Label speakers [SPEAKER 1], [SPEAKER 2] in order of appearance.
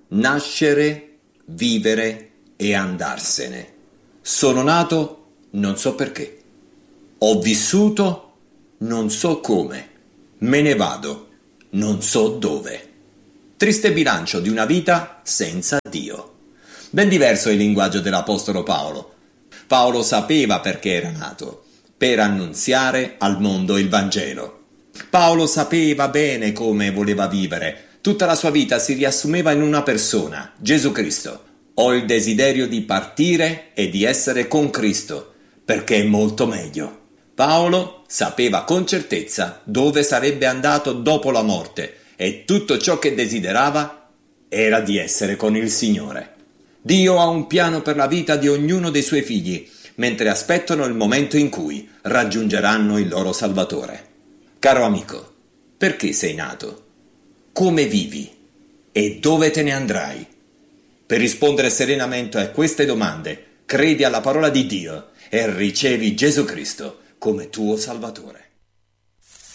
[SPEAKER 1] nascere, vivere e andarsene. Sono nato, non so perché. Ho vissuto, non so come. Me ne vado, non so dove. Triste bilancio di una vita senza Dio. Ben diverso è il linguaggio dell'Apostolo Paolo. Paolo sapeva perché era nato, per annunziare al mondo il Vangelo. Paolo sapeva bene come voleva vivere. Tutta la sua vita si riassumeva in una persona, Gesù Cristo. Ho il desiderio di partire e di essere con Cristo, perché è molto meglio. Paolo sapeva con certezza dove sarebbe andato dopo la morte e tutto ciò che desiderava era di essere con il Signore. Dio ha un piano per la vita di ognuno dei suoi figli, mentre aspettano il momento in cui raggiungeranno il loro Salvatore. Caro amico, perché sei nato? Come vivi? E dove te ne andrai? Per rispondere serenamente a queste domande, credi alla parola di Dio e ricevi Gesù Cristo come tuo Salvatore.